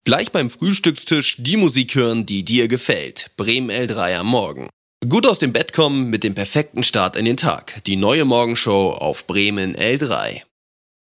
Gleich beim Frühstückstisch die Musik hören, die dir gefällt. Bremen L3 am Morgen. Gut aus dem Bett kommen mit dem perfekten Start in den Tag. Die neue Morgenshow auf Bremen L3.